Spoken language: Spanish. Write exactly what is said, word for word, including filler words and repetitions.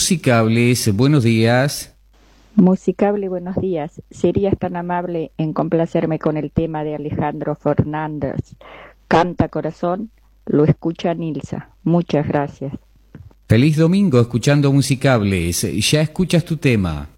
Musicables, buenos días. Musicable, buenos días. ¿Serías tan amable en complacerme con el tema de Alejandro Fernández? Canta Corazón, lo escucha Nilsa. Muchas gracias. Feliz domingo escuchando Musicables. Ya escuchas tu tema.